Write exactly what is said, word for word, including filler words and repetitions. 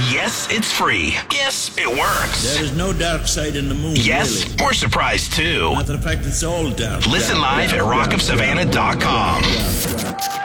Yes, it's free. Yes, it works. There is no dark side in the moon, Yes, really. we're surprised too. Matter of fact, it's all dark. Listen dark, live dark, at rock of savannah dot com. dark, dark, dark.